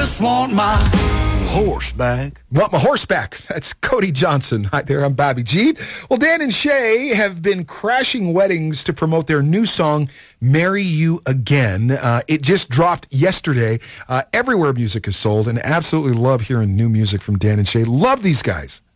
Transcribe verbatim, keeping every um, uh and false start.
just want my horse back. Want my horse back. That's Cody Johnson. Hi there, I'm Bobby G. Well, Dan and Shay have been crashing weddings to promote their new song, Marry You Again. Uh, it just dropped yesterday. Uh, everywhere music is sold, and absolutely love hearing new music from Dan and Shay. Love these guys.